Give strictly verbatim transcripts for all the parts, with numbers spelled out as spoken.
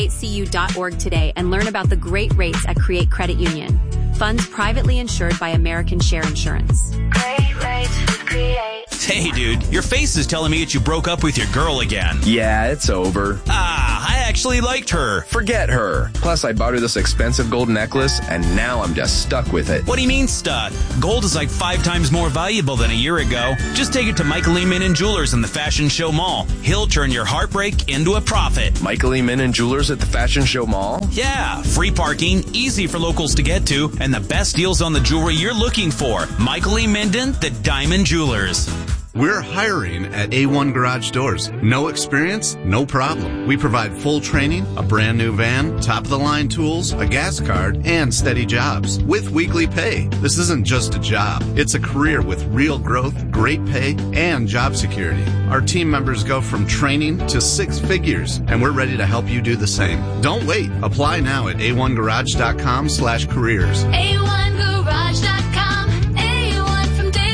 C U dot org today and learn about the great rates at Create Credit Union. Funds privately insured by American Share Insurance. Great rates with Create. Hey, dude, your face is telling me that you broke up with your girl again. Yeah, it's over. Ah, I actually liked her. Forget her. Plus, I bought her this expensive gold necklace, and now I'm just stuck with it. What do you mean stuck? Gold is like five times more valuable than a year ago. Just take it to Michael E. Minnan Jewelers in the Fashion Show Mall. He'll turn your heartbreak into a profit. Michael E. Minnan Jewelers at the Fashion Show Mall? Yeah, free parking, easy for locals to get to, and the best deals on the jewelry you're looking for. Michael E. Minnan, the Diamond Jewelers. We're hiring at A one Garage Doors. No experience? No problem. We provide full training, a brand new van, top-of-the-line tools, a gas card, and steady jobs with weekly pay. This isn't just a job. It's a career with real growth, great pay, and job security. Our team members go from training to six figures, and we're ready to help you do the same. Don't wait. Apply now at A one garage dot com slash careers. A one garage dot com. A one from day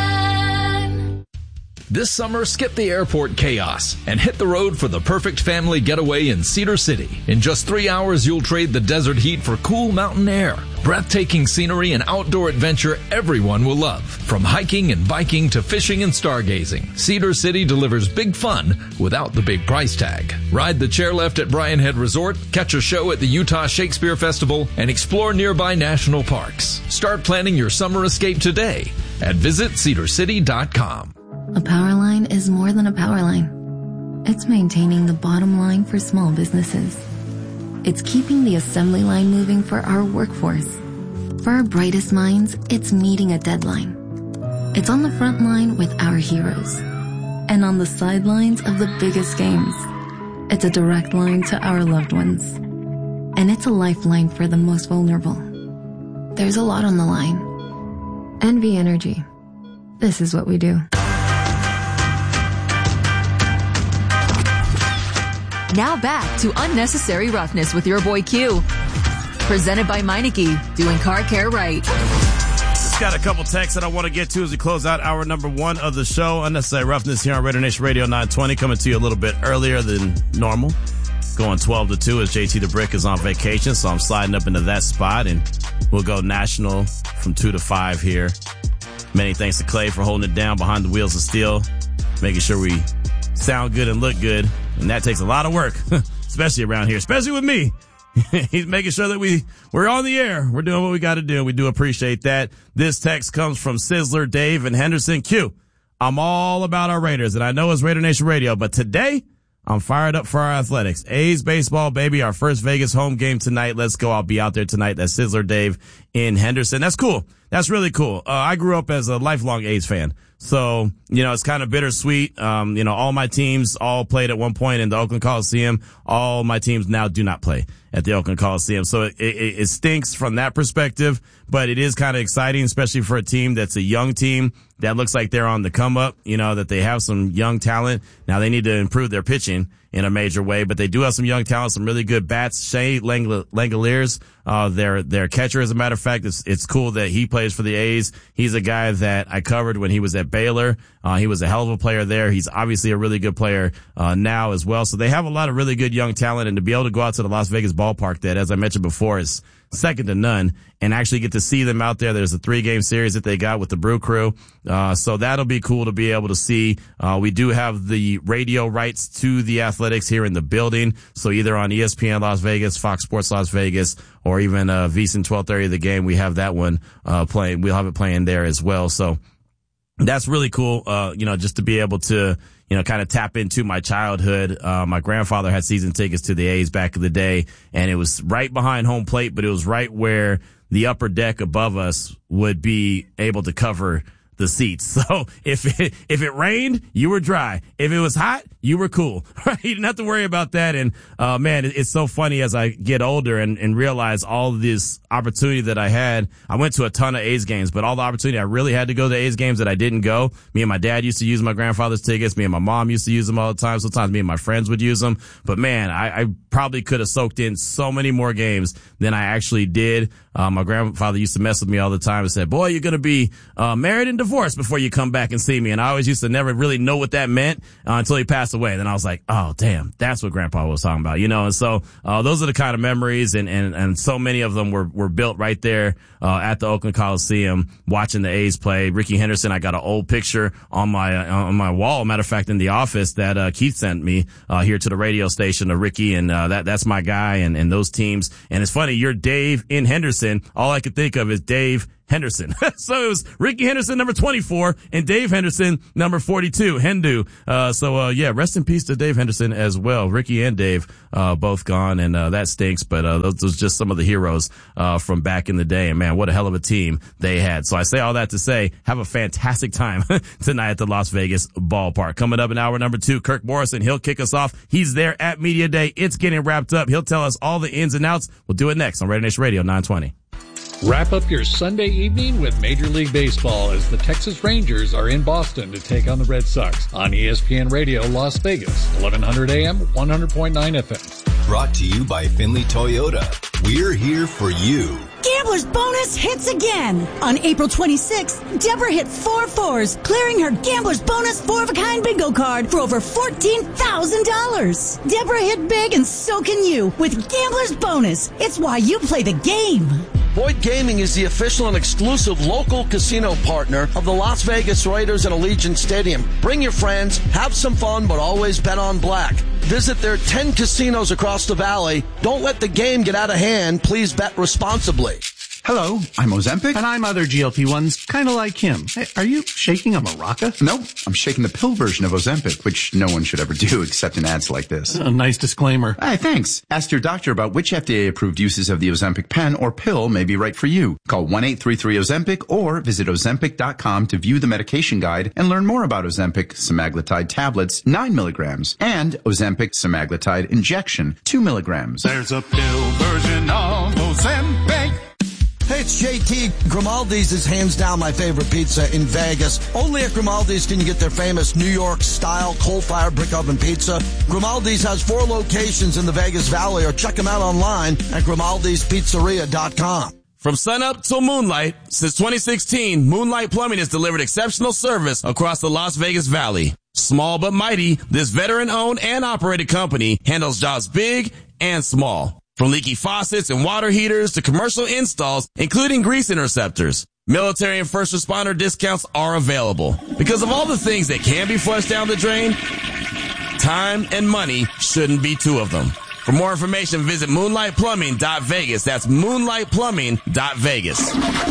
one. This summer, skip the airport chaos and hit the road for the perfect family getaway in Cedar City. In just three hours, you'll trade the desert heat for cool mountain air, breathtaking scenery, and outdoor adventure everyone will love. From hiking and biking to fishing and stargazing, Cedar City delivers big fun without the big price tag. Ride the chairlift at Bryan Head Resort, catch a show at the Utah Shakespeare Festival, and explore nearby national parks. Start planning your summer escape today at visit cedar city dot com. A power line is more than a power line. It's maintaining the bottom line for small businesses. It's keeping the assembly line moving for our workforce. For our brightest minds, it's meeting a deadline. It's on the front line with our heroes. And on the sidelines of the biggest games. It's a direct line to our loved ones. And it's a lifeline for the most vulnerable. There's a lot on the line. N V Energy. This is what we do. Now back to Unnecessary Roughness with your boy Q. Presented by Meineke, doing car care right. Just got a couple texts that I want to get to as we close out hour number one of the show. Unnecessary Roughness here on Raider Nation Radio nine twenty, coming to you a little bit earlier than normal. Going twelve to two as J T the Brick is on vacation, so I'm sliding up into that spot, and we'll go national from two to five here. Many thanks to Clay for holding it down behind the wheels of steel, making sure we sound good and look good. And that takes a lot of work, especially around here, especially with me. He's making sure that we, we're on the air. We're doing what we got to do. We do appreciate that. This text comes from Sizzler Dave and Henderson. Q, I'm all about our Raiders, and I know it's Raider Nation Radio, but today I'm fired up for our athletics. A's baseball, baby, our first Vegas home game tonight. Let's go. I'll be out there tonight. That's Sizzler Dave in Henderson. That's cool. That's really cool. Uh, I grew up as a lifelong A's fan. So, you know, it's kind of bittersweet. Um, you know, all my teams all played at one point in the Oakland Coliseum. All my teams now do not play at the Oakland Coliseum. So it, it, it stinks from that perspective, but it is kind of exciting, especially for a team that's a young team that looks like they're on the come up, you know, that they have some young talent. Now they need to improve their pitching in a major way, but they do have some young talent, some really good bats. Shea Langoliers, uh, their, their catcher, as a matter of fact, it's, it's cool that he plays for the A's. He's a guy that I covered when he was at Baylor. Uh, he was a hell of a player there. He's obviously a really good player, uh, now as well. So they have a lot of really good young talent, and to be able to go out to the Las Vegas ballpark that, as I mentioned before, is second to none, and actually get to see them out there. There's a three-game series that they got with the Brew Crew. Uh, so that'll be cool to be able to see. Uh, we do have the radio rights to the Athletics here in the building. So either on E S P N Las Vegas, Fox Sports Las Vegas, or even, uh, VSiN twelve thirty The Game, we have that one, uh, playing. We'll have it playing there as well. So that's really cool, uh, you know, just to be able to, you know, kind of tap into my childhood. Uh, my grandfather had season tickets to the A's back in the day, and it was right behind home plate, but it was right where the upper deck above us would be able to cover the seats. So if it, if it rained, you were dry. If it was hot, you were cool, right? You didn't have to worry about that. And, uh, man, it's so funny as I get older and, and realize all this opportunity that I had. I went to a ton of A's games, but all the opportunity I really had to go to A's games that I didn't go. Me and my dad used to use my grandfather's tickets. Me and my mom used to use them all the time. Sometimes me and my friends would use them. But man, I, I probably could have soaked in so many more games than I actually did. Uh, my grandfather used to mess with me all the time and said, boy, you're going to be, uh, married and divorced before you come back and see me. And I always used to never really know what that meant, uh, until he passed passed away. Then I was like, oh, damn, that's what Grandpa was talking about, you know? And so uh, those are the kind of memories, and, and, and so many of them were, were built right there uh, at the Oakland Coliseum watching the A's play. Ricky Henderson, I got an old picture on my uh, on my wall, matter of fact, in the office that uh, Keith sent me uh, here to the radio station of Ricky, and uh, that that's my guy and, and those teams. And it's funny, you're Dave in Henderson. All I could think of is Dave Henderson. So it was Ricky Henderson, number twenty-four, and Dave Henderson, number forty-two, Hendu. Uh, so, uh, yeah, rest in peace to Dave Henderson as well. Ricky and Dave, uh, both gone, and, uh, that stinks, but, uh, those, those just some of the heroes, uh, from back in the day. And man, what a hell of a team they had. So I say all that to say, have a fantastic time tonight at the Las Vegas ballpark. Coming up in hour number two, Kirk Morrison, he'll kick us off. He's there at Media Day. It's getting wrapped up. He'll tell us all the ins and outs. We'll do it next on Raider Nation Radio nine twenty. Wrap up your Sunday evening with Major League Baseball as the Texas Rangers are in Boston to take on the Red Sox on E S P N Radio Las Vegas, eleven hundred A M, one hundred point nine F M. Brought to you by Finley Toyota. We're here for you. Gambler's Bonus hits again. On April twenty-sixth, Deborah hit four fours, clearing her Gambler's Bonus four-of-a-kind bingo card for over fourteen thousand dollars. Deborah hit big, and so can you with Gambler's Bonus. It's why you play the game. Boyd Gaming is the official and exclusive local casino partner of the Las Vegas Raiders and Allegiant Stadium. Bring your friends, have some fun, but always bet on black. Visit their ten casinos across the valley. Don't let the game get out of hand. Please bet responsibly. Hello, I'm Ozempic. And I'm other G L P ones, kind of like him. Hey, are you shaking a maraca? Nope, I'm shaking the pill version of Ozempic, which no one should ever do except in ads like this. A nice disclaimer. Hey, thanks. Ask your doctor about which F D A-approved uses of the Ozempic pen or pill may be right for you. Call one eight three three Ozempic or visit Ozempic dot com to view the medication guide and learn more about Ozempic semaglutide tablets, nine milligrams, and Ozempic semaglutide injection, two milligrams. There's a pill version of Ozempic. Hey, it's J T. Grimaldi's is hands down my favorite pizza in Vegas. Only at Grimaldi's can you get their famous New York-style coal-fired brick oven pizza. Grimaldi's has four locations in the Vegas Valley, or check them out online at grimaldis pizzeria dot com. From sunup till moonlight, since twenty sixteen, Moonlight Plumbing has delivered exceptional service across the Las Vegas Valley. Small but mighty, this veteran-owned and operated company handles jobs big and small. From leaky faucets and water heaters to commercial installs, including grease interceptors. Military and first responder discounts are available. Because of all the things that can be flushed down the drain, time and money shouldn't be two of them. For more information, visit moonlight plumbing dot vegas. That's moonlight plumbing dot vegas.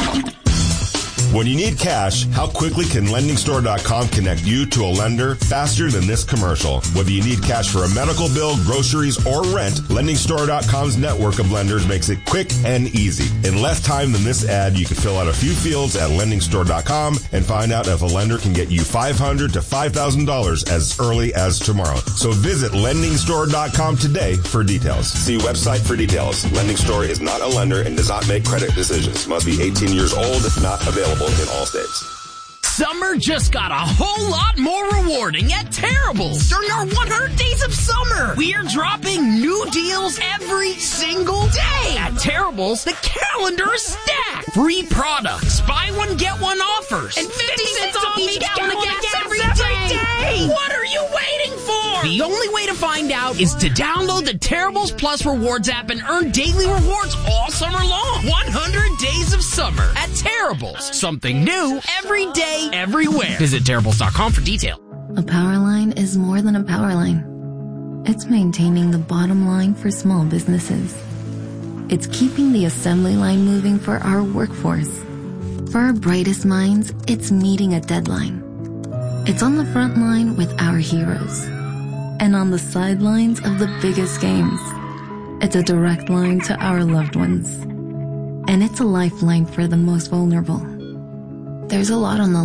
When you need cash, how quickly can lending store dot com connect you to a lender faster than this commercial? Whether you need cash for a medical bill, groceries, or rent, lending store dot com's network of lenders makes it quick and easy. In less time than this ad, you can fill out a few fields at lending store dot com and find out if a lender can get you five hundred dollars to five thousand dollars as early as tomorrow. So visit lending store dot com today for details. See website for details. Lending Store is not a lender and does not make credit decisions. Must be eighteen years old, not available in all states. Summer just got a whole lot more rewarding at Terrible's during our one hundred days of summer. We're dropping new deals every single day. At Terrible's, the calendar is stacked. Free products, buy one, get one offers, and fifty cents off each gallon of gas every day. What are you waiting for? The only way to find out is to download the Terrible's Plus Rewards app and earn daily rewards all summer long. one hundred days of summer at Terrible's. Something new every day, everywhere. Visit Terrible's dot com for details. A power line is more than a power line. It's maintaining the bottom line for small businesses. It's keeping the assembly line moving for our workforce. For our brightest minds, it's meeting a deadline. It's on the front line with our heroes. And on the sidelines of the biggest games. It's a direct line to our loved ones. And it's a lifeline for the most vulnerable. There's a lot on the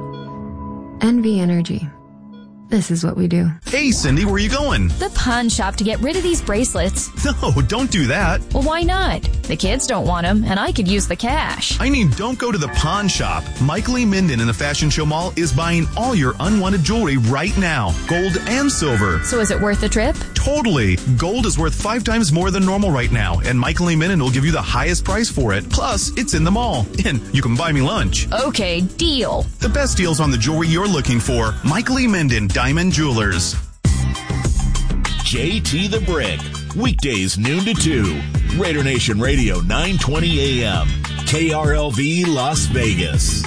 line. N V Energy. This is what we do. Hey, Cindy, where are you going? The pawn shop to get rid of these bracelets. No, don't do that. Well, why not? The kids don't want them, and I could use the cash. I mean, don't go to the pawn shop. Michael E. Minden in the Fashion Show Mall is buying all your unwanted jewelry right now. Gold and silver. So is it worth the trip? Totally. Gold is worth five times more than normal right now, and Michael E. Minden will give you the highest price for it. Plus, it's in the mall, and you can buy me lunch. Okay, deal. The best deals on the jewelry you're looking for. Michael E. Minden, Diamond Jewelers. J T the Brick. Weekdays noon to two. Raider Nation Radio nine twenty A M. K R L V Las Vegas.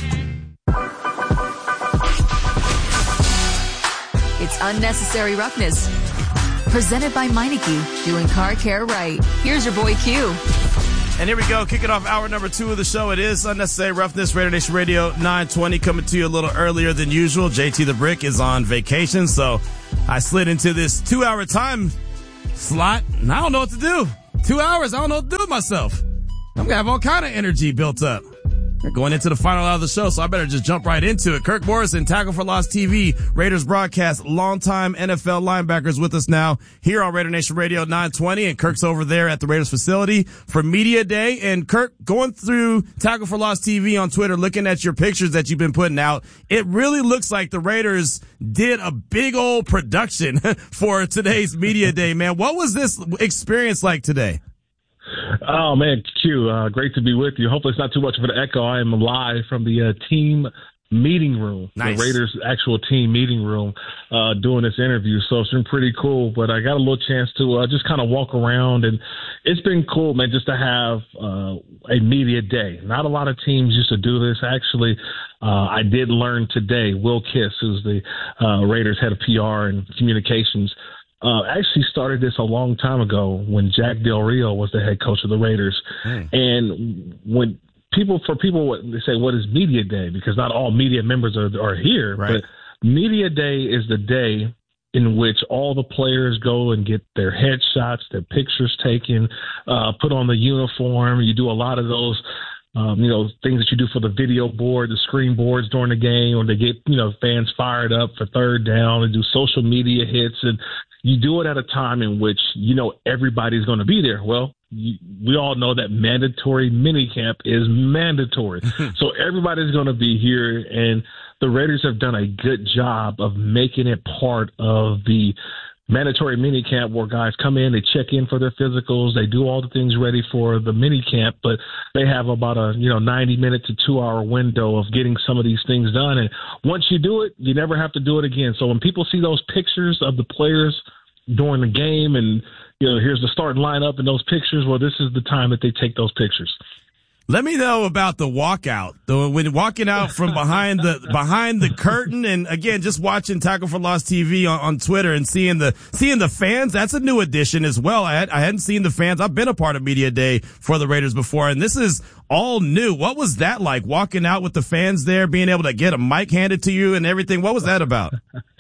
It's Unnecessary Roughness. Presented by Meineke, doing car care right. Here's your boy Q. And here we go, kicking off hour number two of the show. It is Unnecessary Roughness, Raider Nation Radio nine twenty, coming to you a little earlier than usual. J T the Brick is on vacation, so I slid into this two-hour time slot, and I don't know what to do. Two hours, I don't know what to do with myself. I'm going to have all kind of energy built up. We're going into the final hour of the show, so I better just jump right into it. Kirk Morrison, Tackle for Loss T V, Raiders broadcast, longtime N F L linebackers with us now here on Raider Nation Radio nine twenty, and Kirk's over there at the Raiders facility for Media Day. And Kirk, going through Tackle for Loss T V on Twitter, looking at your pictures that you've been putting out, it really looks like the Raiders did a big old production for today's Media Day, man. What was this experience like today? Oh, man, Q, uh, great to be with you. Hopefully it's not too much of an echo. I am live from the uh, team meeting room, nice. The Raiders' actual team meeting room, uh, doing this interview. So it's been pretty cool, but I got a little chance to uh, just kind of walk around, and it's been cool, man, just to have uh, a media day. Not a lot of teams used to do this. Actually, uh, I did learn today, Will Kiss, who's the uh, Raiders head of P R and communications, Uh, actually started this a long time ago when Jack Del Rio was the head coach of the Raiders. Mm. And when people, for people, they say, what is Media Day? Because not all media members are, are here, right. But Media Day is the day in which all the players go and get their headshots, their pictures taken, uh, put on the uniform. You do a lot of those Um, you know, things that you do for the video board, the screen boards during the game, or they get, you know, fans fired up for third down and do social media hits. And you do it at a time in which, you know, everybody's going to be there. Well, you, we all know that mandatory minicamp is mandatory. So everybody's going to be here, and the Raiders have done a good job of making it part of the mandatory minicamp where guys come in, they check in for their physicals, they do all the things ready for the minicamp, but they have about a, you know, ninety minute to two hour window of getting some of these things done. And once you do it, you never have to do it again. So when people see those pictures of the players during the game and, you know, here's the starting lineup and those pictures, well, this is the time that they take those pictures. Let me know about the walkout. The, when walking out from behind the behind the curtain, and again, just watching Tackle for Loss T V on, on Twitter and seeing the seeing the fans. That's a new addition as well. I, had, I hadn't seen the fans. I've been a part of Media Day for the Raiders before, and this is all new. What was that like, walking out with the fans there, being able to get a mic handed to you and everything? What was that about?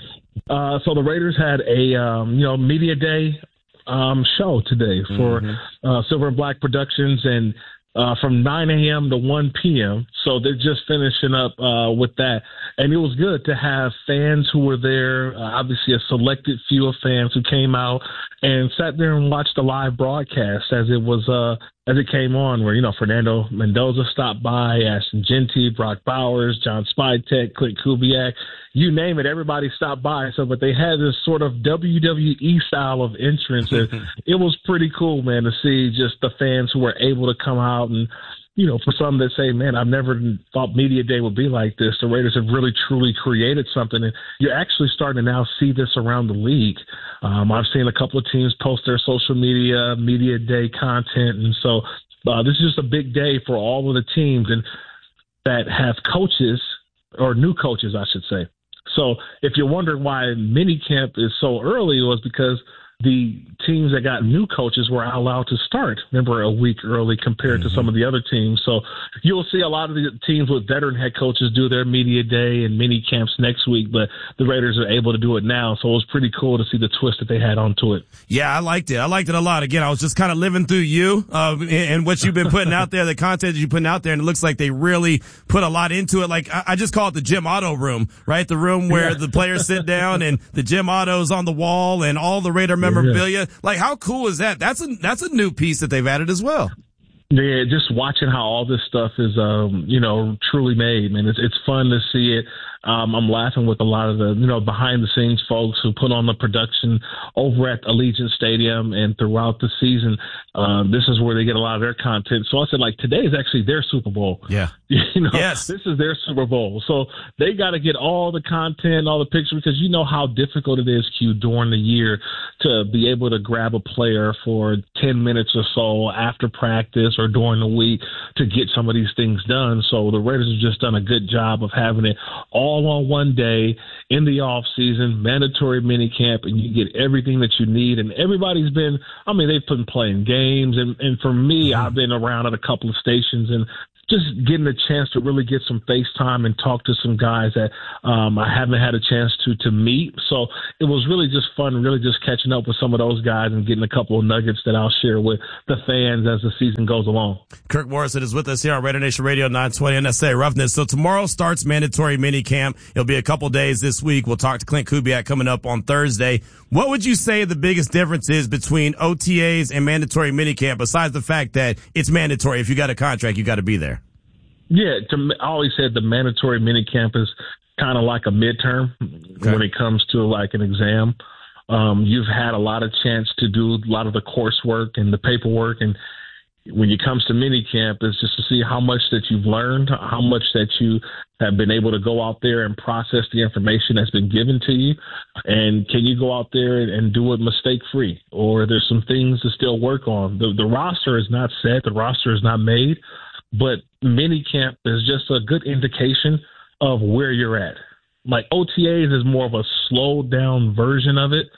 Uh, so the Raiders had a um, you know Media Day um, show today for mm-hmm. uh, Silver and Black Productions, and Uh, from nine a.m. to one p.m. So they're just finishing up uh, with that. And it was good to have fans who were there, uh, obviously a selected few of fans who came out and sat there and watched the live broadcast as it was uh, as it came on, where, you know, Fernando Mendoza stopped by, Ashton Genty, Brock Bowers, John Spytek, Clint Kubiak, you name it, everybody stopped by. So, but they had this sort of W W E style of entrance. And it was pretty cool, man, to see just the fans who were able to come out. And, you know, for some that say, man, I've never thought Media Day would be like this. The Raiders have really, truly created something. And you're actually starting to now see this around the league. Um, I've seen a couple of teams post their social media, Media Day content. And so uh, this is just a big day for all of the teams and that have coaches, or new coaches, I should say. So if you're wondering why minicamp is so early, it was because the teams that got new coaches were allowed to start, remember, a week early compared mm-hmm. to some of the other teams. So you'll see a lot of the teams with veteran head coaches do their media day and mini camps next week, but the Raiders are able to do it now. So it was pretty cool to see the twist that they had onto it. Yeah, I liked it. I liked it a lot. Again, I was just kind of living through you uh, and what you've been putting out there, the content that you're putting out there, and it looks like they really put a lot into it. Like, I just call it the Jim Otto room, right? The room where yeah. the players sit down and the Jim Otto's on the wall and all the Raider memorabilia. Yeah. Like, how cool is that? That's a that's a new piece that they've added as well. Yeah, just watching how all this stuff is, um, you know, truly made, man. It's it's fun to see it. Um, I'm laughing with a lot of the, you know, behind the scenes folks who put on the production over at Allegiant Stadium and throughout the season. Um, this is where they get a lot of their content. So I said, like, today is actually their Super Bowl. Yeah. You know, yes. This is their Super Bowl. So they got to get all the content, all the pictures, because you know how difficult it is, Q, during the year to be able to grab a player for ten minutes or so after practice or during the week to get some of these things done. So the Raiders have just done a good job of having it all on one day in the off season, mandatory mini camp, and you get everything that you need. And everybody's been, I mean, they've been playing games. And, and for me, mm-hmm. I've been around at a couple of stations and just getting a chance to really get some FaceTime and talk to some guys that um, I haven't had a chance to to meet. So it was really just fun, really just catching up with some of those guys and getting a couple of nuggets that I'll share with the fans as the season goes along. Kirk Morrison is with us here on Raider Nation Radio nine twenty N S A Roughness. So tomorrow starts mandatory mini camp. It'll be a couple days this week. We'll talk to Clint Kubiak coming up on Thursday. What would you say the biggest difference is between O T As and mandatory mini camp, besides the fact that it's mandatory? If you got a contract, you got to be there. Yeah, to, I always said the mandatory mini camp is kind of like a midterm okay. when it comes to like an exam. Um, you've had a lot of chance to do a lot of the coursework and the paperwork, and when it comes to mini camp, it's just to see how much that you've learned, how much that you have been able to go out there and process the information that's been given to you, and can you go out there and, and do it mistake-free, or there's some things to still work on. The, the roster is not set, the roster is not made, but mini camp is just a good indication of where you're at. Like O T As is more of a slowed down version of it.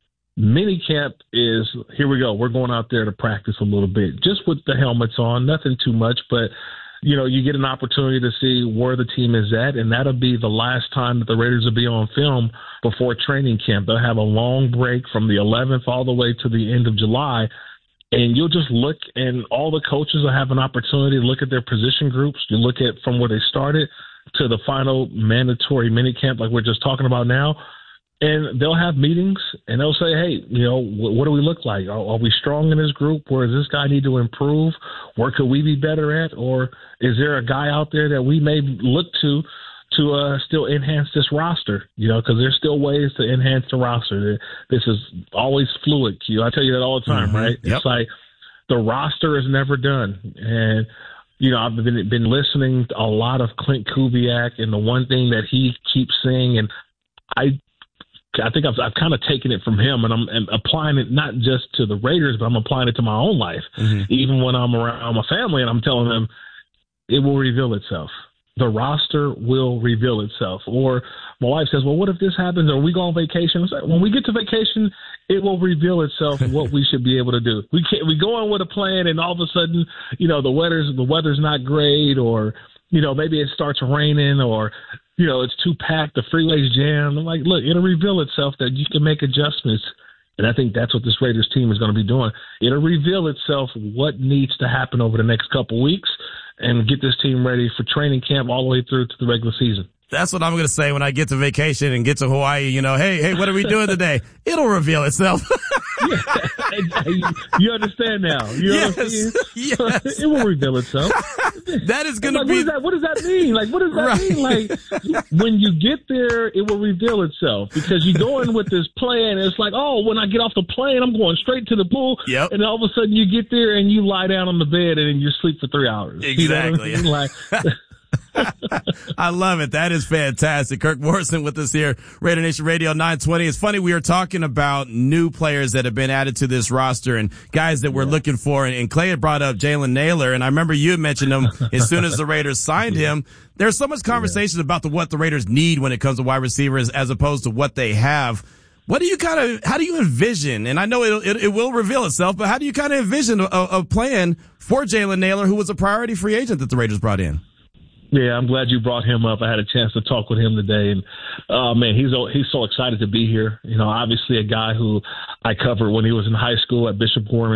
Mini camp is, here we go, we're going out there to practice a little bit, just with the helmets on, nothing too much, but you know, you get an opportunity to see where the team is at, and that'll be the last time that the Raiders will be on film before training camp. They'll have a long break from the eleventh all the way to the end of July. And you'll just look, and all the coaches will have an opportunity to look at their position groups. You look at from where they started to the final mandatory minicamp like we're just talking about now, and they'll have meetings, and they'll say, hey, you know, what, what do we look like? Are, are we strong in this group? Where does this guy need to improve? Where could we be better at? Or is there a guy out there that we may look to to uh, still enhance this roster, you know, because there's still ways to enhance the roster. This is always fluid, Q. I tell you that all the time, mm-hmm. right? Yep. It's like the roster is never done. And, you know, I've been, been listening to a lot of Clint Kubiak, and the one thing that he keeps saying, and I I think I've, I've kind of taken it from him, and I'm and applying it not just to the Raiders, but I'm applying it to my own life. Mm-hmm. Even when I'm around my family and I'm telling them, it will reveal itself. The roster will reveal itself. Or my wife says, well, what if this happens? Or we go on vacation? Like, when we get to vacation, it will reveal itself what we should be able to do. We can't, we go in with a plan, and all of a sudden, you know, the weather's, the weather's not great, or, you know, maybe it starts raining, or, you know, it's too packed, the freeway's jammed. I'm like, look, it'll reveal itself that you can make adjustments. And I think that's what this Raiders team is going to be doing. It'll reveal itself what needs to happen over the next couple weeks and get this team ready for training camp all the way through to the regular season. That's what I'm going to say when I get to vacation and get to Hawaii. You know, hey, hey, what are we doing today? It'll reveal itself. Yeah. You understand now? You yes, understand? yes. It will reveal itself. That is going like, to be. What does, that, what does that mean? Like, what does that right. mean? Like, when you get there, it will reveal itself, because you go in with this plan. And it's like, oh, when I get off the plane, I'm going straight to the pool. Yep. And all of a sudden, you get there and you lie down on the bed and then you sleep for three hours. Exactly. You know what I mean? Like. I love it. That is fantastic. Kirk Morrison with us here, Raider Nation Radio nine twenty. It's funny, we are talking about new players that have been added to this roster and guys that we're yeah. looking for. And, and Clay had brought up Jalen Nailor, and I remember you had mentioned him as soon as the Raiders signed yeah. him. There's so much conversation yeah. about the what the Raiders need when it comes to wide receivers as opposed to what they have. What do you kind of, how do you envision, and I know it'll, it, it will reveal itself, but how do you kind of envision a, a plan for Jalen Nailor, who was a priority free agent that the Raiders brought in? Yeah, I'm glad you brought him up. I had a chance to talk with him today, and oh man, he's he's so excited to be here. You know, obviously a guy who I covered when he was in high school at Bishop Gorman.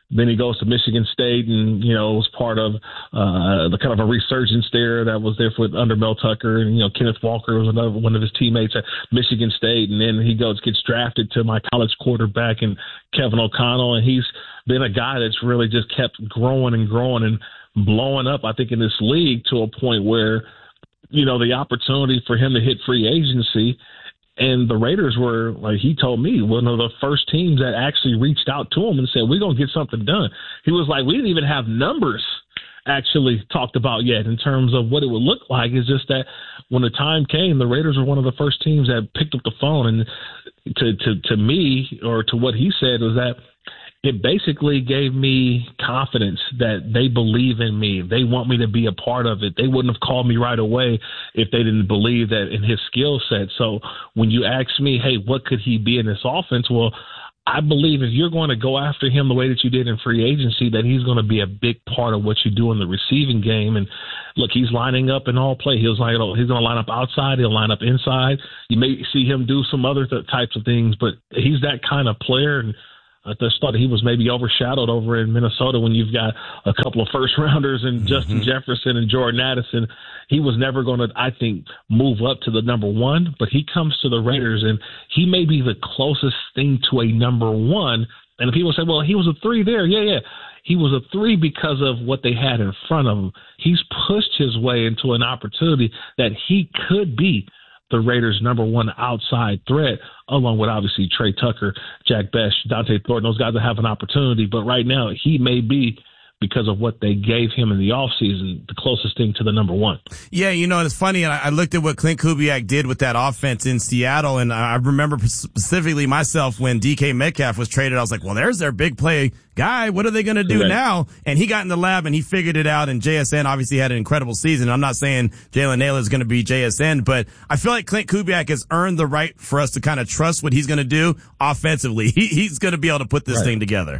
Then he goes to Michigan State and, you know, was part of uh, the kind of a resurgence there that was there for under Mel Tucker. And, you know, Kenneth Walker was another one of his teammates at Michigan State. And then he goes, gets drafted to my college quarterback and Kevin O'Connell. And he's been a guy that's really just kept growing and growing and blowing up, I think, in this league to a point where, you know, the opportunity for him to hit free agency. And the Raiders were, like he told me, one of the first teams that actually reached out to him and said, we're going to get something done. He was like, we didn't even have numbers actually talked about yet in terms of what it would look like. It's just that when the time came, the Raiders were one of the first teams that picked up the phone. And to, to, to me, or to what he said, was that it basically gave me confidence that they believe in me. They want me to be a part of it. They wouldn't have called me right away if they didn't believe that in his skill set. So when you ask me, hey, what could he be in this offense? Well, I believe if you're going to go after him the way that you did in free agency, that he's going to be a big part of what you do in the receiving game. And look, he's lining up in all play. He's like, he's going to line up outside. He'll line up inside. You may see him do some other th- types of things, but he's that kind of player. And I just thought he was maybe overshadowed over in Minnesota when you've got a couple of first rounders and mm-hmm. Justin Jefferson and Jordan Addison. He was never going to, I think, move up to the number one, but he comes to the Raiders and he may be the closest thing to a number one. And people say, well, he was a three there. Yeah, yeah. He was a three because of what they had in front of him. He's pushed his way into an opportunity that he could be the Raiders' number one outside threat, along with obviously Trey Tucker, Jack Best, Dante Thornton. Those guys that have an opportunity. But right now, he may be, because of what they gave him in the offseason, the closest thing to the number one. Yeah, you know, it's funny. I looked at what Clint Kubiak did with that offense in Seattle, and I remember specifically myself when D K Metcalf was traded. I was like, well, there's their big play guy. What are they going to do right now? And he got in the lab and he figured it out, and J S N obviously had an incredible season. I'm not saying Jalen Nailor is going to be J S N, but I feel like Clint Kubiak has earned the right for us to kind of trust what he's going to do offensively. He, he's going to be able to put this right. thing together.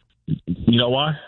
You know why?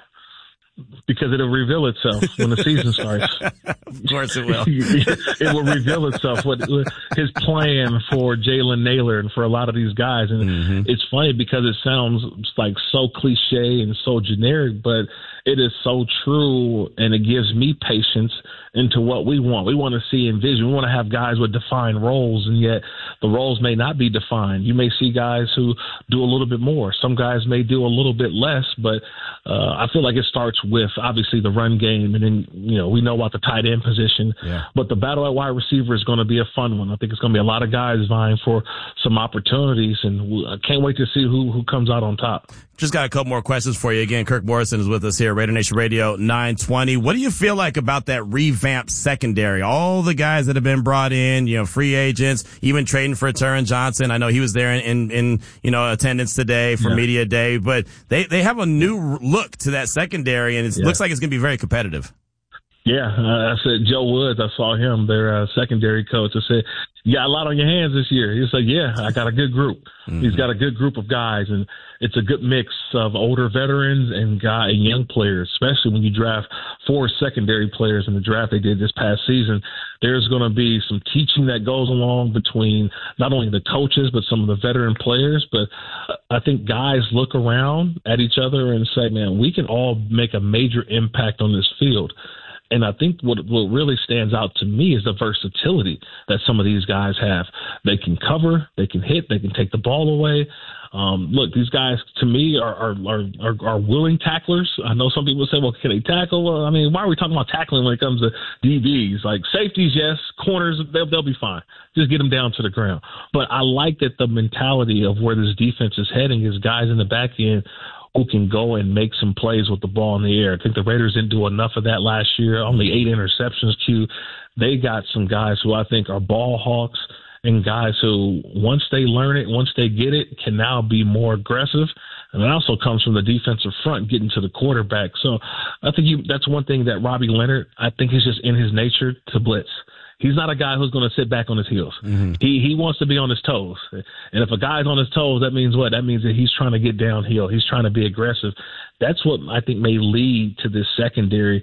Because it'll reveal itself when the season starts. Of course it will. It will reveal itself, what his plan for Jalen Nailor and for a lot of these guys. And mm-hmm. it's funny because it sounds like so cliche and so generic, but it is so true, and it gives me patience into what we want. We want to see and vision. We want to have guys with defined roles, and yet the roles may not be defined. You may see guys who do a little bit more. Some guys may do a little bit less, but uh, I feel like it starts with obviously the run game, and then, you know, we know about the tight end position, yeah. but the battle at wide receiver is going to be a fun one. I think it's going to be a lot of guys vying for some opportunities, and I can't wait to see who, who comes out on top. Just got a couple more questions for you. Again, Kirk Morrison is with us here, Raider Nation Radio nine twenty. What do you feel like about that revamped secondary? All the guys that have been brought in, you know, free agents, even trading for Taron Johnson. I know he was there in, in, in you know, attendance today for yeah. Media Day, but they, they have a new look to that secondary, and it yeah. looks like it's going to be very competitive. Yeah, uh, I said Joe Woods. I saw him, their uh, secondary coach. I said, "You got a lot on your hands this year." He said, "Yeah, I got a good group. Mm-hmm. He's got a good group of guys, and it's a good mix of older veterans and guy and young players. Especially when you draft four secondary players in the draft they did this past season, there's going to be some teaching that goes along between not only the coaches but some of the veteran players. But I think guys look around at each other and say, "Man, we can all make a major impact on this field." And I think what what really stands out to me is the versatility that some of these guys have. They can cover, they can hit, they can take the ball away. Um, look, these guys, to me, are are, are are willing tacklers. I know some people say, well, can they tackle? Well, I mean, why are we talking about tackling when it comes to D Bs? Like safeties, yes. Corners, they'll, they'll be fine. Just get them down to the ground. But I like that the mentality of where this defense is heading is guys in the back end who can go and make some plays with the ball in the air. I think the Raiders didn't do enough of that last year. Only eight interceptions, Q. They got some guys who I think are ball hawks and guys who, once they learn it, once they get it, can now be more aggressive. And it also comes from the defensive front getting to the quarterback. So I think you, that's one thing that Robbie Leonard, I think is just in his nature to blitz. He's not a guy who's going to sit back on his heels. Mm-hmm. He he wants to be on his toes. And if a guy's on his toes, that means what? That means that he's trying to get downhill. He's trying to be aggressive. That's what I think may lead to this secondary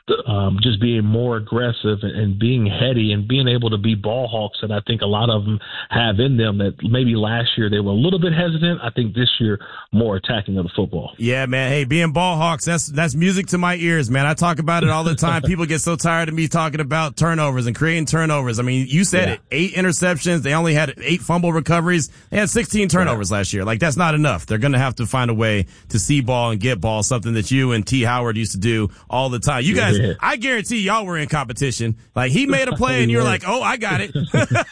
um, just being more aggressive and, and being heady and being able to be ball hawks that I think a lot of them have in them that maybe last year they were a little bit hesitant. I think this year more attacking of the football. Yeah, man. Hey, being ball hawks, that's that's music to my ears, man. I talk about it all the time. People get so tired of me talking about turnovers and creating turnovers. I mean, you said Yeah. it. Eight interceptions. They only had eight fumble recoveries. They had sixteen turnovers last year. Like, that's not enough. They're going to have to find a way to see ball and get ball, something that you and T. Howard used to do all the time. You guys, Yeah. I guarantee y'all were in competition. Like, he made a play and you're like, oh, I got it.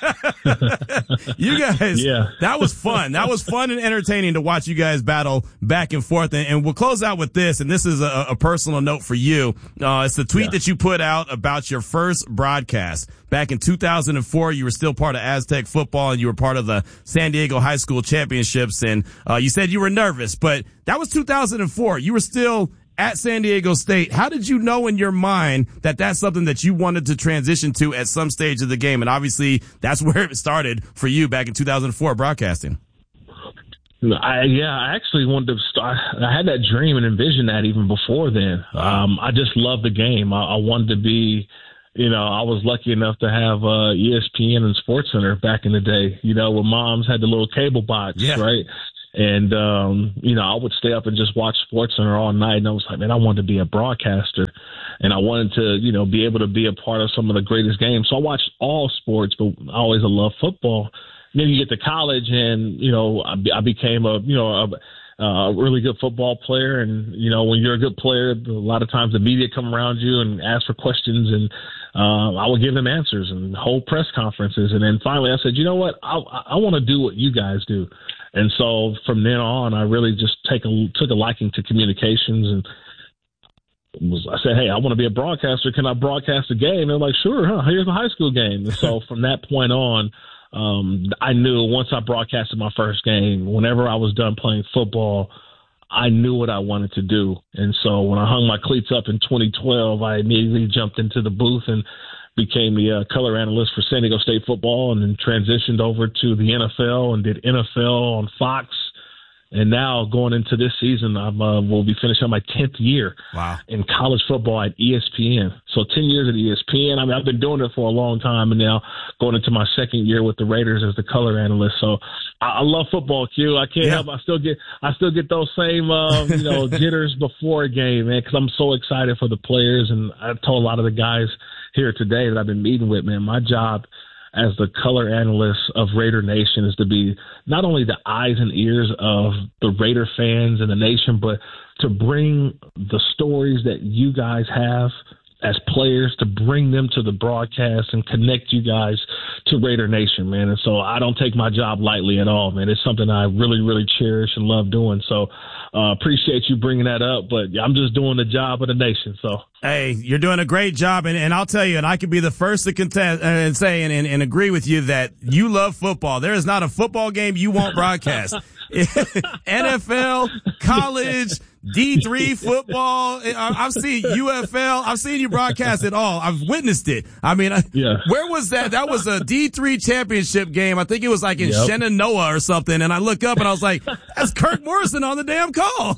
You guys, Yeah. that was fun. That was fun and entertaining to watch you guys battle back and forth. And, and we'll close out with this, and this is a, a personal note for you. Uh, it's the tweet Yeah. that you put out about your first broadcast. Back in two thousand four, you were still part of Aztec football, and you were part of the San Diego High School Championships. And uh, you said you were nervous, but that was two thousand four. You were still at San Diego State. How did you know in your mind that that's something that you wanted to transition to at some stage of the game? And obviously, that's where it started for you back in two thousand four, broadcasting. I, yeah, I actually wanted to start. I had that dream and envisioned that even before then. Um, I just love the game. I, I wanted to be, you know, I was lucky enough to have uh, E S P N and SportsCenter back in the day, you know, when moms had the little cable box, Yeah. right? And, um, you know, I would stay up and just watch SportsCenter all night. And I was like, man, I wanted to be a broadcaster. And I wanted to, you know, be able to be a part of some of the greatest games. So I watched all sports, but I always loved football. And then you get to college and, you know, I, be, I became a, you know, a, a really good football player. And, you know, when you're a good player, a lot of times the media come around you and ask for questions, and uh, I would give them answers and hold press conferences. And then finally I said, you know what, I, I want to do what you guys do. And so from then on, I really just take a, took a liking to communications, and was, I said, hey, I want to be a broadcaster. Can I broadcast a game? They're like, sure, huh? Here's a high school game. And so from that point on, um, I knew once I broadcasted my first game, whenever I was done playing football, I knew what I wanted to do. And so when I hung my cleats up in twenty twelve, I immediately jumped into the booth and became the uh, color analyst for San Diego State football, and then transitioned over to the N F L and did N F L on Fox. And now going into this season, I'm uh, will be finishing my tenth year Wow. in college football at E S P N. So ten years at E S P N. I mean, I've been doing it for a long time, and now going into my second year with the Raiders as the color analyst. So I, I love football, Q. I can't Yeah. help. I still get I still get those same uh, you know jitters before a game, man, because I'm so excited for the players. And I told a lot of the guys here today that I've been meeting with, man, my job as the color analyst of Raider Nation is to be not only the eyes and ears of the Raider fans and the nation, but to bring the stories that you guys have as players, to bring them to the broadcast and connect you guys to Raider Nation, man. And so I don't take my job lightly at all, man. It's something I really, really cherish and love doing. So uh, appreciate you bringing that up, but I'm just doing the job of the nation. So. Hey, you're doing a great job, and, and I'll tell you, and I can be the first to contest and say and, and, and agree with you that you love football. There is not a football game you won't broadcast. N F L, college, D three football. I've seen U F L. I've seen you broadcast it all. I've witnessed it. I mean, yeah. Where was that? That was a D three championship game. I think it was like in Yep. Shenandoah or something. And I look up and I was like, that's Kirk Morrison on the damn call.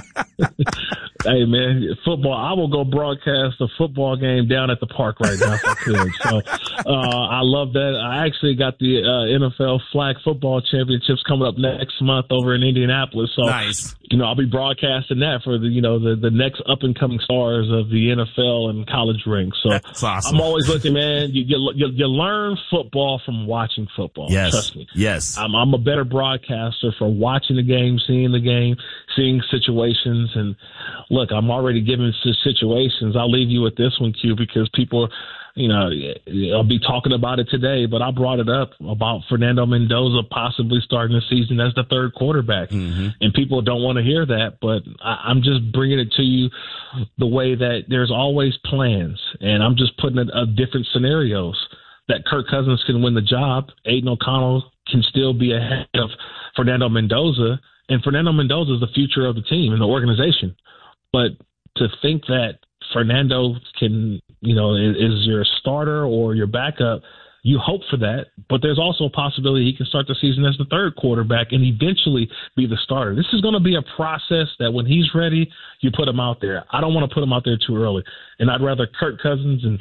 Hey, man, football. I will go broadcast a football game down at the park right now if I could. So uh, I love that. I actually got the uh, N F L flag football championships coming up next month over in Indianapolis. So, nice. You know, I'll be broadcasting that for the, you know, the, the next up and coming stars of the N F L and college ranks. So that's awesome. I'm always looking, man. You, you, you, you learn football from watching football. Yes. Trust me. Yes. I'm, I'm a better broadcaster for watching the game, seeing the game, seeing situations. And look, I'm already given situations. I'll leave you with this one, Q, because people, you know, I'll be talking about it today, but I brought it up about Fernando Mendoza possibly starting the season as the third quarterback. Mm-hmm. And people don't want to hear that, but I, I'm just bringing it to you the way that there's always plans. And I'm just putting it uh, different scenarios that Kirk Cousins can win the job. Aiden O'Connell can still be ahead of Fernando Mendoza. And Fernando Mendoza is the future of the team and the organization. But to think that Fernando can, you know, is, is your starter or your backup, You hope for that, but there's also a possibility he can start the season as the third quarterback and eventually be the starter. This is going to be a process that when he's ready, you put him out there. I don't want to put him out there too early, and I'd rather Kirk Cousins and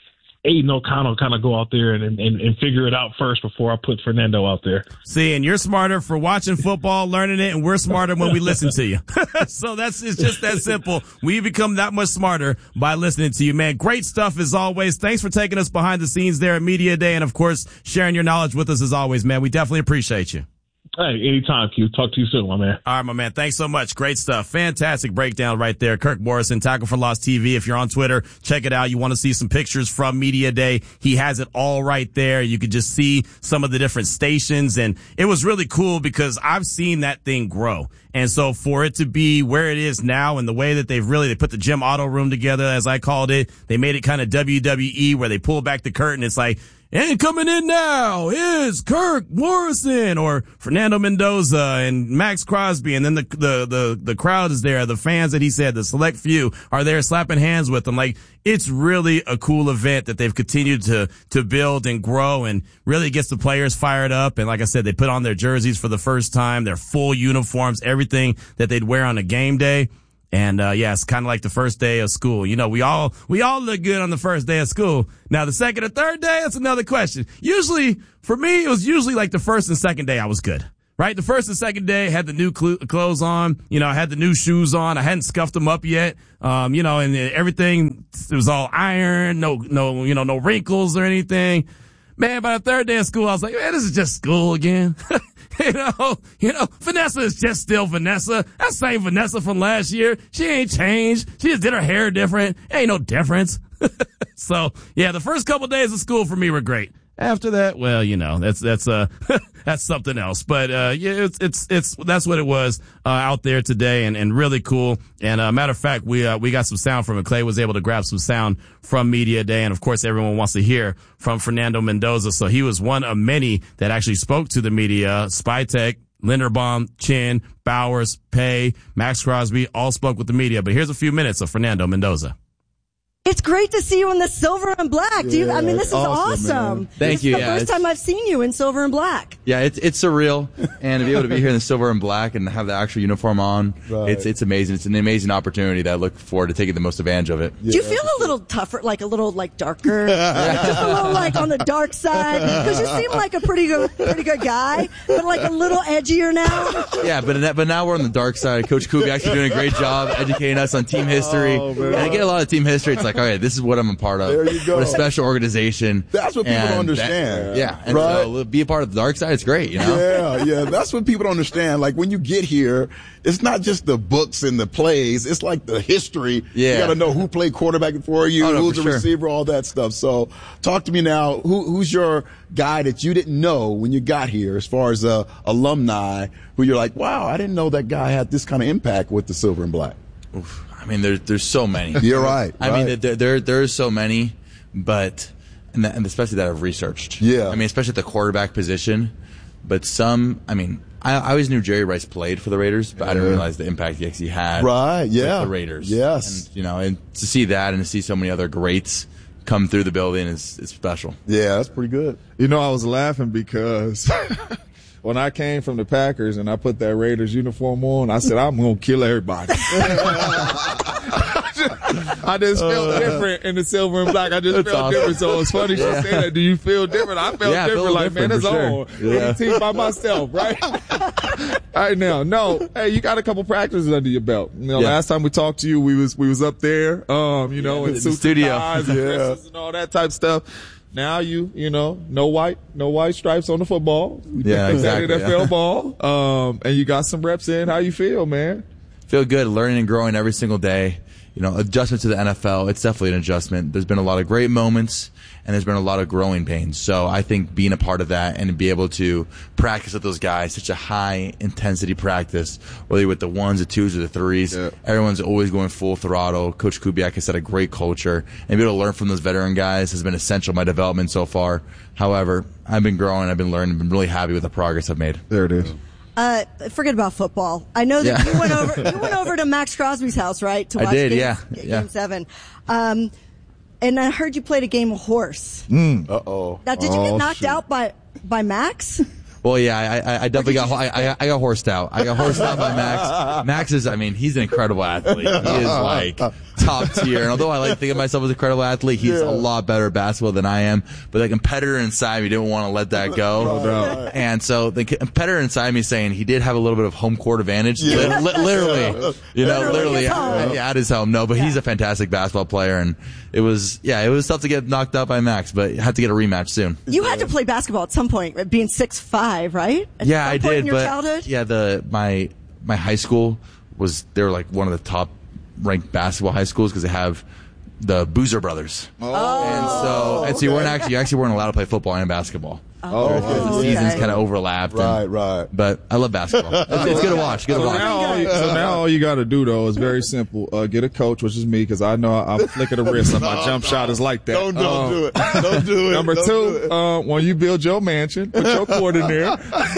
Aiden O'Connell kind of go out there and, and, and figure it out first before I put Fernando out there. See, and you're smarter for watching football, learning it, and we're smarter when we listen to you. So that's it's just that simple. We become that much smarter by listening to you, man. Great stuff as always. Thanks for taking us behind the scenes there at Media Day and, of course, sharing your knowledge with us as always, man. We definitely appreciate you. Hey, anytime, Q. Talk to you soon, my man. All right, my man. Thanks so much. Great stuff. Fantastic breakdown right there. Kirk Morrison, Tackle for Loss T V. If you're on Twitter, check it out. You want to see some pictures from Media Day. He has it all right there. You could just see some of the different stations. And it was really cool because I've seen that thing grow. And so for it to be where it is now and the way that they've really, they put the Gym Auto Room together, as I called it, they made it kind of W W E where they pull back the curtain. It's like, and coming in now is Kirk Morrison or Fernando Mendoza and Max Crosby. And then the, the, the, the crowd is there. The fans that he said, the select few are there slapping hands with them. Like, it's really a cool event that they've continued to, to build and grow and really gets the players fired up. And like I said, they put on their jerseys for the first time, their full uniforms, everything that they'd wear on a game day. And, uh, yeah, it's kind of like the first day of school. You know, we all, we all look good on the first day of school. Now, the second or third day, that's another question. Usually, for me, it was usually like the first and second day I was good, right? The first and second day, had the new cl- clothes on. You know, I had the new shoes on. I hadn't scuffed them up yet. Um, you know, and everything, it was all iron, no, no, you know, no wrinkles or anything. Man, by the third day of school, I was like, man, this is just school again. You know, you know, Vanessa is just still Vanessa. That same Vanessa from last year. She ain't changed. She just did her hair different. Ain't no difference. So, yeah, the first couple days of school for me were great. After that, well, you know, that's, that's, uh, that's something else. But, uh, yeah, it's, it's, it's, that's what it was, uh, out there today and, and really cool. And, uh, matter of fact, we, uh, we got some sound from it. Clay was able to grab some sound from Media Day. And of course, everyone wants to hear from Fernando Mendoza. So he was one of many that actually spoke to the media. Spytek, Linderbaum, Chin, Bowers, Pay, Max Crosby all spoke with the media. But here's a few minutes of Fernando Mendoza. It's great to see you in the silver and black. Do you, Yeah, I mean, this is awesome, awesome. man. Thank this you, is the yeah, first it's- time I've seen you in silver and black. Yeah, it's it's surreal, and to be able to be here in the silver and black and have the actual uniform on, Right. it's it's amazing. It's an amazing opportunity that I look forward to taking the most advantage of it. Do you feel a little tougher, like a little like darker, like just a little like on the dark side? Because you seem like a pretty good, pretty good guy, but like a little edgier now. Yeah, but that, but now we're on the dark side. Coach Kubi actually doing a great job educating us on team history, Oh, man. and I get a lot of team history. It's like, okay, this is what I'm a part of. There you go. What a special organization. That's what people don't And understand. that- yeah, and Right? so be a part of the dark side. It's great, you know. Yeah, yeah. That's what people don't understand. Like when you get here, it's not just the books and the plays. It's like the history. Yeah. You got to know who played quarterback before you, Oh, no, who's for the sure. receiver, all that stuff. So talk to me now. Who, who's your guy that you didn't know when you got here as far as uh, alumni who you're like, wow, I didn't know that guy had this kind of impact with the silver and black? Oof. I mean, there's there's so many. You're right, I right. mean, there there there's so many, but and, that, and especially that I've researched. Yeah. I mean, especially at the quarterback position. But some, I mean, I, I always knew Jerry Rice played for the Raiders, but I didn't Yeah. realize the impact he actually had. Right, yeah. With the Raiders. Yes. And, you know, and to see that and to see so many other greats come through the building is is special. Yeah, that's pretty good. You know, I was laughing because when I came from the Packers and I put that Raiders uniform on, I said, I'm going to kill everybody. I just felt Uh, different in the silver and black. I just That's felt awesome. different. So it's funny Yeah. she said that. Do you feel different? I felt Yeah, I different. feel Like, different man, it's for sure. on. Yeah. Any team by myself, right? All right now, no. Hey, you got a couple practices under your belt. You know, Yeah. last time we talked to you, we was we was up there, um, you know, Yeah, in in the suits studio. and ties and Yeah. dresses and all that type of stuff. Now you, you know, no white, no white stripes on the football. You Yeah, picked up that exactly, N F L yeah. ball, um, and you got some reps in. How you feel, man? Feel good, learning and growing every single day. You know, adjustment to the N F L, it's definitely an adjustment. There's been a lot of great moments, and there's been a lot of growing pains. So I think being a part of that and to be able to practice with those guys, such a high intensity practice, whether you're with the ones, the twos, or the threes, everyone's always going full throttle. Coach Kubiak has set a great culture, and be able to learn from those veteran guys has been essential in my development so far. However, I've been growing, I've been learning, I've been really happy with the progress I've made. There it is. Uh, forget about football. I know that Yeah. you went over, you went over to Max Crosby's house, right? To I watch did, game, yeah, game yeah. seven. Um, and I heard you played a game of horse. Mm. Uh-oh. Now, did you Oh, get knocked shoot. out by by Max? Well, yeah, I, I, I definitely got, I, I, I got horsed out. I got horsed out by Max. Max is, I mean, he's an incredible athlete. He is like top tier. And although I like to think of myself as an incredible athlete, he's Yeah. a lot better at basketball than I am. But the competitor inside me didn't want to let that go. No doubt. And so the competitor inside me is saying he did have a little bit of home court advantage. Li- li- literally, you know, Literally literally his at, home. at his home. No, but he's a fantastic basketball player. And it was, yeah, it was tough to get knocked out by Max, but had to get a rematch soon. You had to play basketball at some point, being six five, right? At Yeah, some I point did. in your but childhood? yeah, the my my high school was they were like one of the top ranked basketball high schools because they have the Boozer brothers. Oh. And so and so you weren't actually you actually weren't allowed to play football and basketball. Oh, Because the okay. seasons kind of overlapped. Right, and- right. But I love basketball. It's, it's good to watch. Good to So watch. now, all you, so now all you got to do though is very simple. Uh, get a coach, which is me, because I know I, I'm flicking the wrist and my No, jump no. shot is like that. Don't, don't Um, do it. Don't do it. Number Don't two, two, do it. uh, when you build your mansion, put your court in there.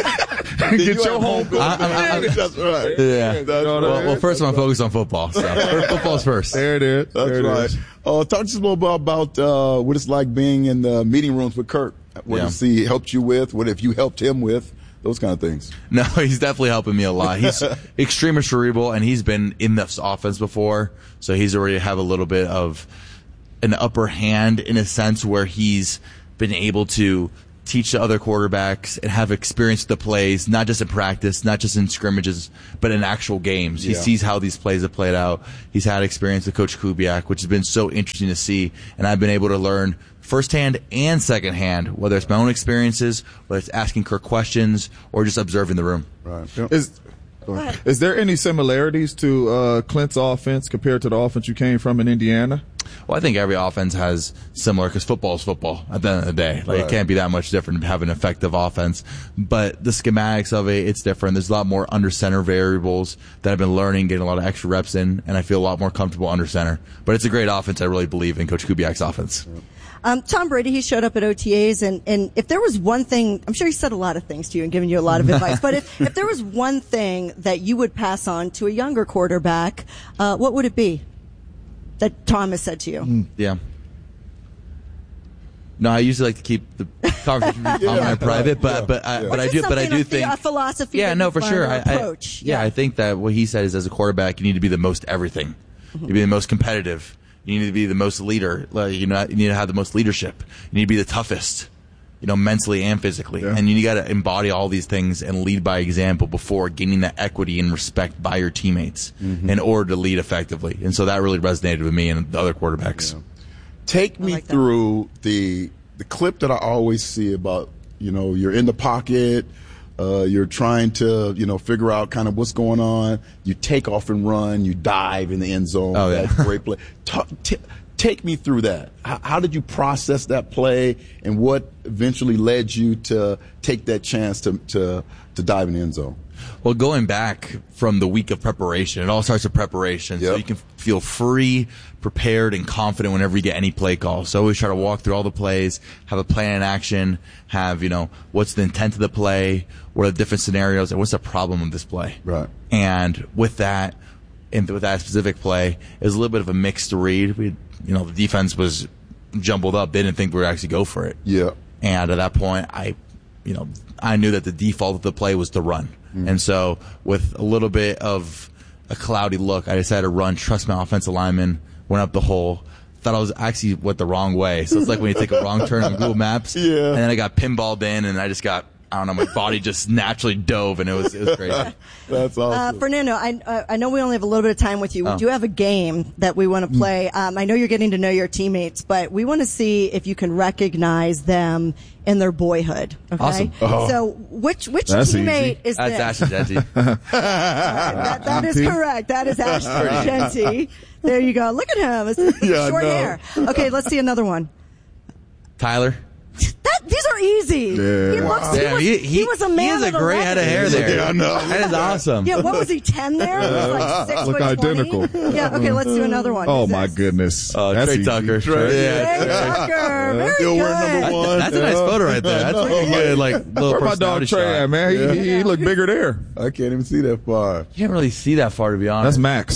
Then Get you your have home court I- I- I- advantage. That's right. Yeah. That's No, no, right. Well, well, first I'm focused on football. So football's first. There it is. That's there it right. is. Uh, talk to us a little bit about uh, what it's like being in the meeting rooms with Kurt. What Yeah. has he helped you with? What have you helped him with? Those kind of things. No, he's definitely helping me a lot. He's extremely cerebral, and he's been in this offense before, so he's already have a little bit of an upper hand in a sense where he's been able to teach the other quarterbacks and have experience with the plays, not just in practice, not just in scrimmages, but in actual games. He Yeah. sees how these plays have played out. He's had experience with Coach Kubiak, which has been so interesting to see, and I've been able to learn firsthand and secondhand, whether it's my own experiences, whether it's asking Kirk questions, or just observing the room. Right. Is, is there any similarities to uh, Clint's offense compared to the offense you came from in Indiana? Well, I think every offense has similar because football is football at the end of the day. Like Right. it can't be that much different to have an effective offense. But the schematics of it, it's different. There's a lot more under center variables that I've been learning, getting a lot of extra reps in, and I feel a lot more comfortable under center. But it's a great offense. I really believe in Coach Kubiak's offense. Um, Tom Brady, he showed up at O T As, and, and if there was one thing, I'm sure he said a lot of things to you and given you a lot of advice, but if, if there was one thing that you would pass on to a younger quarterback, uh, what would it be that Tom has said to you? Yeah. No, I usually like to keep the conversation Yeah. calm and private, but Yeah. but I, Yeah. but Or I just do but I something, do a the- think a philosophy. Yeah, that no, you for learned sure. or I, I approach. yeah, I think that what he said is as a quarterback, you need to be the most everything. You need to be the most competitive. You need to be the most leader. Like, you know, you need to have the most leadership. You need to be the toughest, you know, mentally and physically. Yeah. And you got to embody all these things and lead by example before gaining that equity and respect by your teammates in order to lead effectively. And so that really resonated with me and the other quarterbacks. Take me like that. through the the clip that I always see about, you know, you're in the pocket, uh, you're trying to, you know, figure out kind of what's going on. You take off and run, you dive in the end zone. Oh, yeah. That's a great play. Ta- t- take me through that. How, how did you process that play, and what eventually led you to take that chance to to, to dive in the end zone? Well, going back from the week of preparation, it all starts with preparation. So Yep. you can feel free, prepared, and confident whenever you get any play call. So always try to walk through all the plays, have a plan in action, have, you know, what's the intent of the play, what are the different scenarios, and what's the problem of this play. Right. And with that, and with that specific play, it was a little bit of a mixed read. We, you know, the defense was jumbled up. They didn't think we would actually go for it. Yeah. And at that point, I, you know, I knew that the default of the play was to run. Mm. And so with a little bit of a cloudy look, I decided to run, trust my offensive lineman, went up the hole. Thought I was actually went the wrong way. So it's like when you take a wrong turn on Google Maps. Yeah. And then I got pinballed in and I just got, I don't know, my body just naturally dove and it was, it was crazy. That's Uh, awesome. Fernando, I, uh, I know we only have a little bit of time with you. We Oh. do have a game that we want to play. Um, I know you're getting to know your teammates, but we want to see if you can recognize them in their boyhood. Okay. Awesome. Oh. So which which That's teammate easy. is That's this? Ashley Genty. that, that is correct. That is Ashford Genty. There you go. Look at him. It's Yeah, I short know. hair. Okay, let's see another one. Tyler. That these are easy. Yeah. He looks. He, Damn, was, he, he, was a man. He has a at great head of hair eleven. there. Yeah, I know. That is awesome. Yeah, what was he, ten there? He was like six Look foot twenty. identical. Yeah, okay, let's do another one. Oh Who's my this? goodness. Oh, That's Trey easy. Tucker. Trey. Yeah. Trey Tucker. Very Still wearing good. number one. That's a nice photo right there. That's pretty good. Like little Where my dog personality Trey shot. at, man? He, Yeah. he, he looked bigger there. I can't even see that far. You can't really see that far, to be honest. That's Max.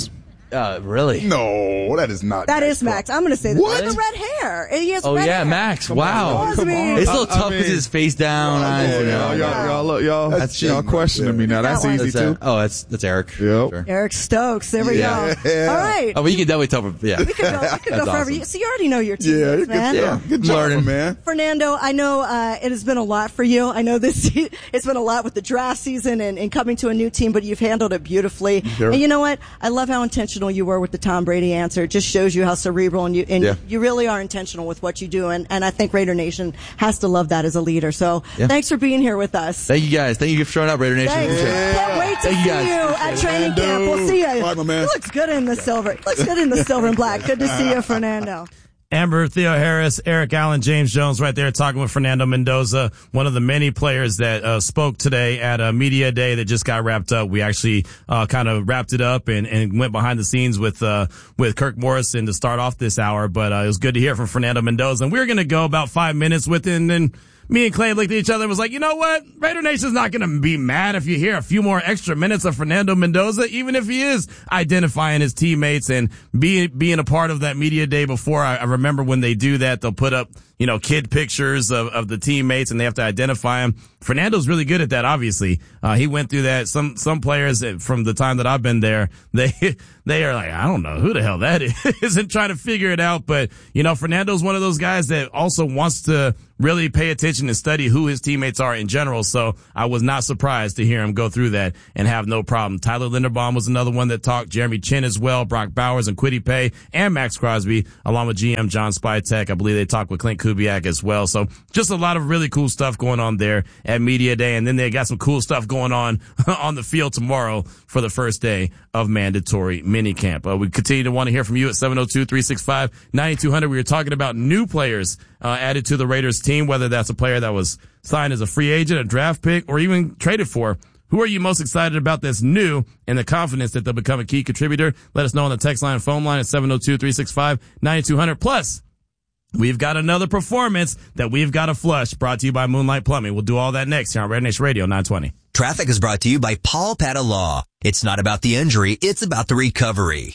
Uh, really? No, that is not. That Max is Max. I'm going to say that. What? Look at the red hair. He has Oh red yeah, hair. Max. Come Wow. on, come on. It's a little I- I tough with mean- his face down. Oh, eyes, you know. Y'all, y'all, y'all, look, y'all, That's y'all cheating. questioning me now. That's That one. easy That's, uh, too. oh, that's that's Eric. Yep. Sure. Eric Stokes. There we Yeah. go. Yeah. All right. Oh, but you can definitely tell. From, yeah, We could go, we could go That's forever. awesome. You- So you already know your Yeah, you're teammates, good. man. Yeah, good job, Learning. man. Fernando, I know uh, it has been a lot for you. I know this it's been a lot with the draft season and, and coming to a new team, but you've handled it beautifully. Sure. And you know what? I love how intentional you were with the Tom Brady answer. It just shows you how cerebral and you and Yeah. you really are intentional with what you do. And, and I think Raider Nation has to love that as a leader. So Yeah. thanks for being here with us. Thank you guys. Thank you for showing up, Raider Nation. Thanks. Can't wait to Thank you see guys. you at training camp. We'll see you. All right, my man. He looks good in the silver. He looks good in the silver and black. Good to see you, Fernando. Amber, Theo Harris, Eric Allen, James Jones right there talking with Fernando Mendoza, one of the many players that uh, spoke today at a media day that just got wrapped up. We actually uh, kind of wrapped it up and, and went behind the scenes with uh, with Kirk Morrison to start off this hour, but uh, it was good to hear from Fernando Mendoza. And we were going to go about five minutes with it, and then me and Clay looked at each other and was like, you know what? Raider Nation's not going to be mad if you hear a few more extra minutes of Fernando Mendoza, even if he is identifying his teammates and being, being a part of that media day before. I, I remember when they do that, they'll put up, you know, kid pictures of, of the teammates and they have to identify them. Fernando's really good at that, obviously. Uh, he went through that. Some, some players from the time that I've been there, they, they are like, I don't know who the hell that is and trying to figure it out. But, you know, Fernando's one of those guys that also wants to really pay attention and study who his teammates are in general. So I was not surprised to hear him go through that and have no problem. Tyler Linderbaum was another one that talked. Jeremy Chin as well, Brock Bowers and Kwity Paye and Max Crosby, along with G M John Spytek. I believe they talked with Clint Kubiak as well. So just a lot of really cool stuff going on there at Media Day. And then they got some cool stuff going on on the field tomorrow for the first day of mandatory minicamp. Uh, we continue to want to hear from you at seven oh two, three six five, nine two hundred. We were talking about new players uh, added to the Raiders team, whether that's a player that was signed as a free agent, a draft pick, or even traded for. Who are you most excited about that's new and the confidence that they'll become a key contributor? Let us know on the text line and phone line at seven oh two, three six five, nine two hundred. Plus, we've got another performance that we've got to flush, brought to you by Moonlight Plumbing. We'll do all that next here on Raider Nation Radio nine twenty. Traffic is brought to you by Paul Pata Law. It's not about the injury, it's about the recovery.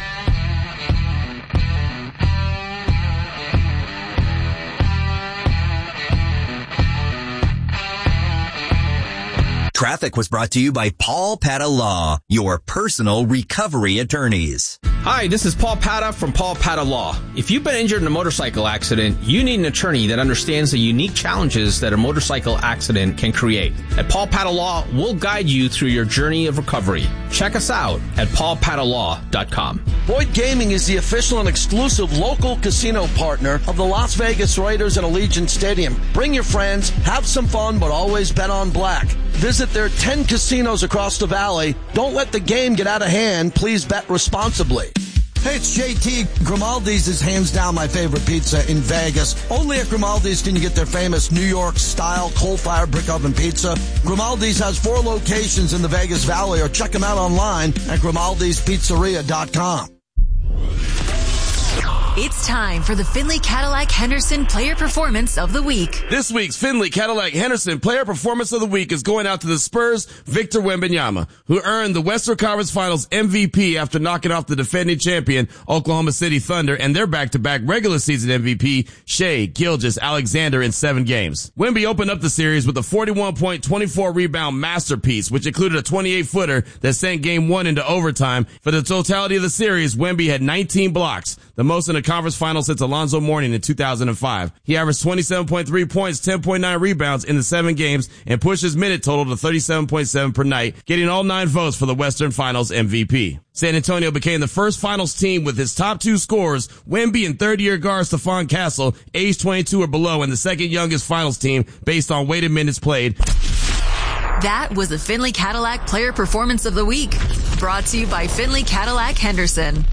Traffic was brought to you by Paul Pata Law, your personal recovery attorneys. Hi, this is Paul Pata from Paul Pata Law. If you've been injured in a motorcycle accident, you need an attorney that understands the unique challenges that a motorcycle accident can create. At Paul Pata Law, we'll guide you through your journey of recovery. Check us out at paul pata law dot com. Boyd Gaming is the official and exclusive local casino partner of the Las Vegas Raiders and Allegiant Stadium. Bring your friends, have some fun, but always bet on black. Visit their ten casinos across the valley. Don't let the game get out of hand. Please bet responsibly. Hey, it's J T. Grimaldi's is hands down my favorite pizza in Vegas. Only at Grimaldi's can you get their famous New York-style coal-fired brick oven pizza. Grimaldi's has four locations in the Vegas Valley, or check them out online at grimaldis pizzeria dot com. It's time for the Finley Cadillac Henderson Player Performance of the Week. This week's Finley Cadillac Henderson Player Performance of the Week is going out to the Spurs' Victor Wembanyama, who earned the Western Conference Finals M V P after knocking off the defending champion Oklahoma City Thunder and their back-to-back regular season M V P Shai Gilgeous-Alexander in seven games. Wemby opened up the series with a forty-one point, twenty-four rebound masterpiece, which included a twenty-eight footer that sent game one into overtime. For the totality of the series, Wemby had nineteen blocks, the most in a conference final since Alonzo Mourning in two thousand five. He averaged twenty-seven point three points, ten point nine rebounds in the seven games, and pushed his minute total to thirty-seven point seven per night, getting all nine votes for the Western Finals M V P. San Antonio became the first finals team with his top two scorers, Wemby and third-year guard Stephon Castle, age twenty-two or below, and the second youngest finals team based on weighted minutes played. That was the Finley Cadillac Player Performance of the Week, brought to you by Finley Cadillac Henderson.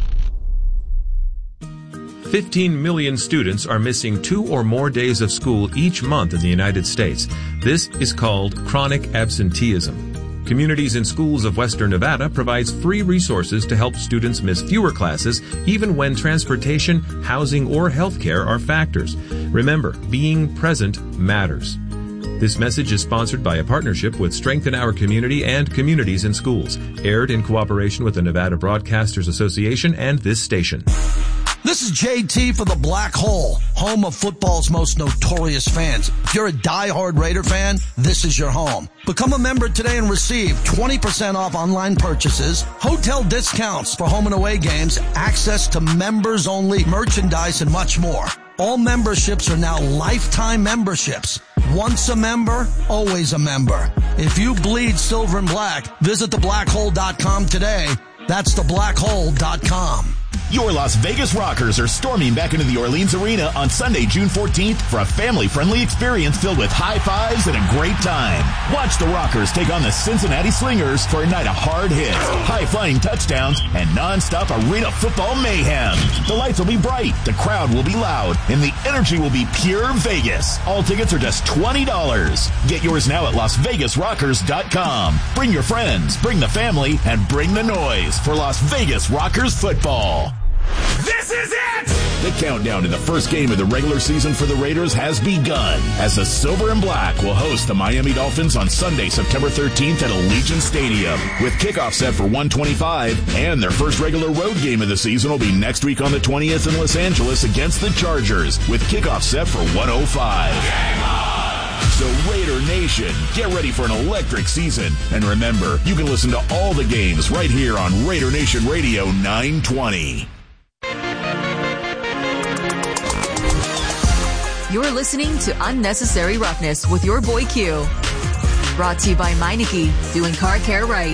fifteen million students are missing two or more days of school each month in the United States. This is called chronic absenteeism. Communities and Schools of Western Nevada provides free resources to help students miss fewer classes, even when transportation, housing, or healthcare are factors. Remember, being present matters. This message is sponsored by a partnership with Strengthen Our Community and Communities in Schools, aired in cooperation with the Nevada Broadcasters Association and this station. This is J T for the Black Hole, home of football's most notorious fans. If you're a diehard Raider fan, this is your home. Become a member today and receive twenty percent off online purchases, hotel discounts for home and away games, access to members-only merchandise, and much more. All memberships are now lifetime memberships. Once a member, always a member. If you bleed silver and black, visit the black hole dot com today. That's the black hole dot com. Your Las Vegas Rockers are storming back into the Orleans Arena on Sunday, June fourteenth for a family-friendly experience filled with high fives and a great time. Watch the Rockers take on the Cincinnati Slingers for a night of hard hits, high-flying touchdowns, and non-stop arena football mayhem. The lights will be bright, the crowd will be loud, and the energy will be pure Vegas. All tickets are just twenty dollars. Get yours now at las vegas rockers dot com. Bring your friends, bring the family, and bring the noise for Las Vegas Rockers football. This is it! The countdown to the first game of the regular season for the Raiders has begun as the Silver and Black will host the Miami Dolphins on Sunday, September thirteenth at Allegiant Stadium. With kickoff set for one twenty-five, and their first regular road game of the season will be next week on the twentieth in Los Angeles against the Chargers, with kickoff set for one oh five. Game on! So Raider Nation, get ready for an electric season. And remember, you can listen to all the games right here on Raider Nation Radio nine twenty. You're listening to Unnecessary Roughness with your boy Q. Brought to you by Meineke, doing car care right.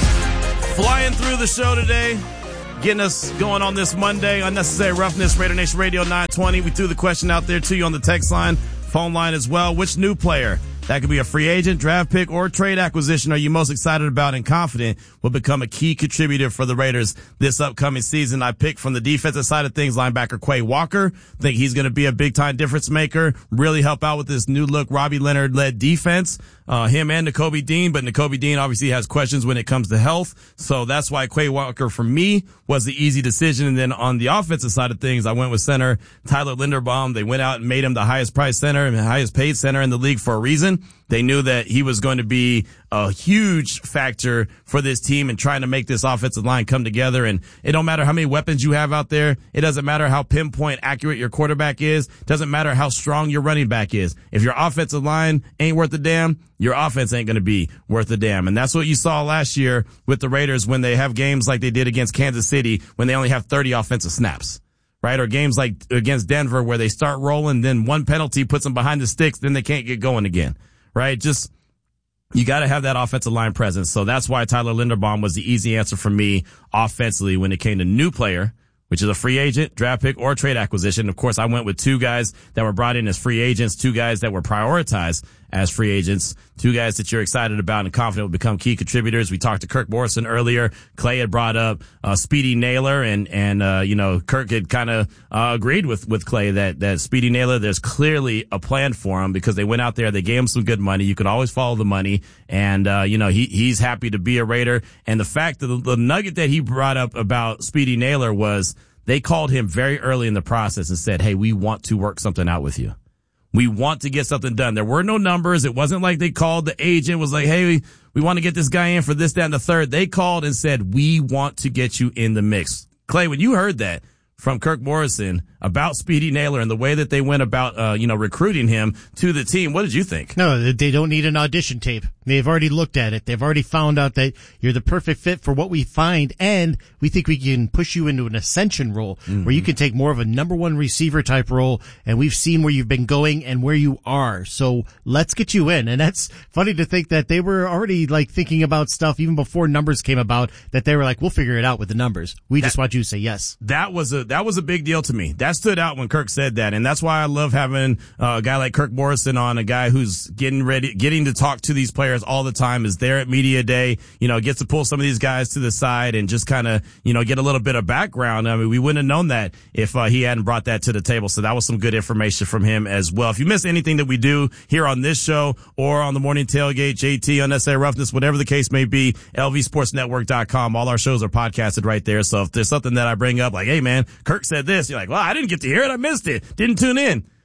Flying through the show today, getting us going on this Monday. Unnecessary Roughness, Raider Nation Radio nine twenty. We threw the question out there to you on the text line, phone line as well. Which new player, that could be a free agent, draft pick, or trade acquisition, are you most excited about and confident will become a key contributor for the Raiders this upcoming season? I picked from the defensive side of things, linebacker Quay Walker. Think he's going to be a big-time difference maker, really help out with this new-look Robbie Leonard-led defense. Uh, him and Nakobe Dean, but Nakobe Dean obviously has questions when it comes to health. So that's why Quay Walker, for me, was the easy decision. And then on the offensive side of things, I went with center Tyler Linderbaum. They went out and made him the highest priced center and the highest paid center in the league for a reason. They knew that he was going to be a huge factor for this team and trying to make this offensive line come together. And it don't matter how many weapons you have out there. It doesn't matter how pinpoint accurate your quarterback is. It doesn't matter how strong your running back is. If your offensive line ain't worth a damn, your offense ain't going to be worth a damn. And that's what you saw last year with the Raiders when they have games like they did against Kansas City when they only have thirty offensive snaps. Right? Or games like against Denver where they start rolling, then one penalty puts them behind the sticks, then they can't get going again. Right? Just, you got to have that offensive line presence. So that's why Tyler Linderbaum was the easy answer for me offensively when it came to new player, which is a free agent, draft pick, or trade acquisition. Of course, I went with two guys that were brought in as free agents, two guys that were prioritized as free agents, two guys that you're excited about and confident will become key contributors. We talked to Kirk Morrison earlier. Clay had brought up uh, Speedy Naylor, and and uh, you know, Kirk had kind of uh, agreed with with Clay that that Speedy Naylor, there's clearly a plan for him because they went out there, they gave him some good money. You can always follow the money, and uh, you know, he he's happy to be a Raider. And the fact that the, the nugget that he brought up about Speedy Naylor was they called him very early in the process and said, "Hey, we want to work something out with you. We want to get something done." There were no numbers. It wasn't like they called the agent, was like, "Hey, we, we want to get this guy in for this, that, and the third." They called and said, "We want to get you in the mix." Clay, when you heard that from Kirk Morrison about Speedy Naylor and the way that they went about, uh, you know, recruiting him to the team, what did you think? No, they don't need an audition tape. They've already looked at it. They've already found out that you're the perfect fit for what we find, and we think we can push you into an ascension role mm-hmm. where you can take more of a number one receiver type role, and we've seen where you've been going and where you are. So let's get you in. And that's funny to think that they were already like thinking about stuff even before numbers came about, that they were like, we'll figure it out with the numbers. We that, just want you to say yes. That was a, that was a big deal to me. That stood out when Kirk said that. And that's why I love having uh, a guy like Kirk Morrison on, a guy who's getting ready, getting to talk to these players all the time, is there at media day, you know, gets to pull some of these guys to the side and just kind of, you know, get a little bit of background. I mean, we wouldn't have known that if uh, he hadn't brought that to the table. So that was some good information from him as well. If you miss anything that we do here on this show or on the Morning Tailgate, J T, Unnecessary Roughness, whatever the case may be, L V sports network dot com. All our shows are podcasted right there. So if there's something that I bring up like, hey man, Kirk said this, you're like, well, I didn't get to hear it. I missed it. Didn't tune in.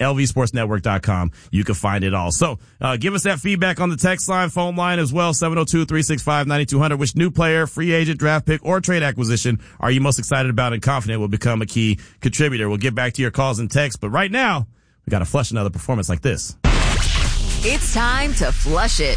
L V sports network dot com. You can find it all. So, uh, give us that feedback on the text line, phone line as well, seven oh two, three six five, nine two hundred. Which new player, free agent, draft pick, or trade acquisition are you most excited about and confident will become a key contributor? We'll get back to your calls and texts, but right now, we got to flush another performance like this. It's time to flush it.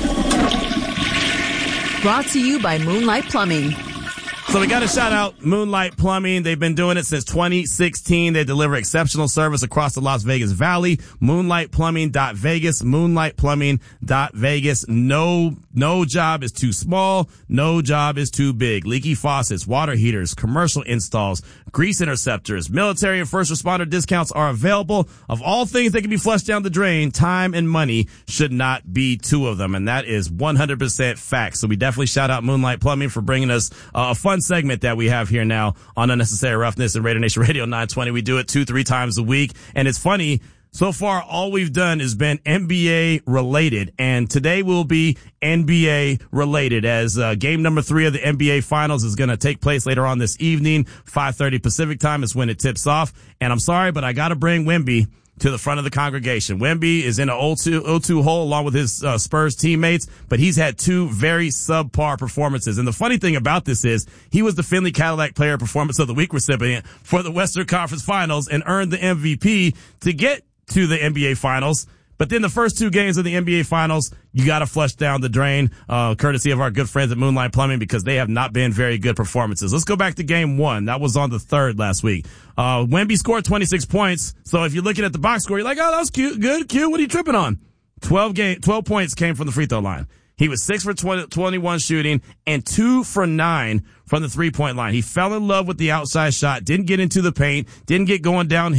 Brought to you by Moonlight Plumbing. So we got to shout out Moonlight Plumbing. They've been doing it since twenty sixteen. They deliver exceptional service across the Las Vegas Valley. moonlight plumbing dot vegas, moonlight plumbing dot vegas. No, no job is too small. No job is too big. Leaky faucets, water heaters, commercial installs, grease interceptors, military and first responder discounts are available. Of all things that can be flushed down the drain, time and money should not be two of them. And that is one hundred percent fact. So we definitely shout out Moonlight Plumbing for bringing us uh, a fun segment that we have here now on Unnecessary Roughness and Raider Nation Radio nine twenty. We do it two, three times a week. And it's funny. So far, all we've done has been N B A related, and today will be N B A related as uh, game number three of the N B A Finals is going to take place later on this evening. five thirty Pacific time is when it tips off. And I'm sorry, but I got to bring Wemby to the front of the congregation. Wemby is in an oh two hole along with his uh, Spurs teammates, but he's had two very subpar performances. And the funny thing about this is he was the Finley Cadillac Player Performance of the Week recipient for the Western Conference Finals and earned the M V P to get to the N B A Finals. But then the first two games of the N B A Finals, you got to flush down the drain, uh, courtesy of our good friends at Moonlight Plumbing, because they have not been very good performances. Let's go back to game one. That was on the third last week. Uh, Wemby scored twenty-six points. So if you're looking at the box score, you're like, oh, that was cute, good, cute. What are you tripping on? twelve game, twelve points came from the free throw line. He was six for twenty, twenty-one shooting and two for nine from the three point line. He fell in love with the outside shot, didn't get into the paint, didn't get going downhill.